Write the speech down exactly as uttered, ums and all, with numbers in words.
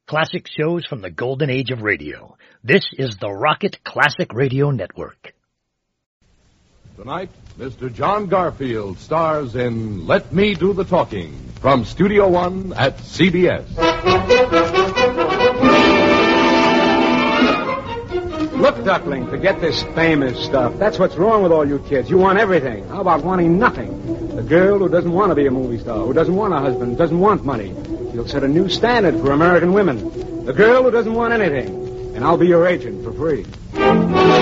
Classic shows from the golden age of radio. This is the Rocket Classic Radio Network. Tonight, Mister John Garfield stars in Let Me Do the Talking from Studio One at C B S. Look, Duckling, forget this famous stuff. That's what's wrong with all you kids. You want everything. How about wanting nothing? The girl who doesn't want to be a movie star, who doesn't want a husband, doesn't want money. You'll set a new standard for American women. The girl who doesn't want anything. And I'll be your agent for free.